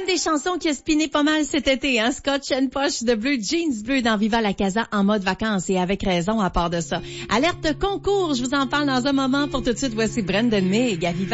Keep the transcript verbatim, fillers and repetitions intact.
des chansons qui a spiné pas mal cet été, hein? Scotch and Posh de Bleu, Jeans Bleu dans Viva la Casa en mode vacances et avec raison à part de ça. Alerte concours, je vous en parle dans un moment. Pour tout de suite, voici Brendan Mig à Viva.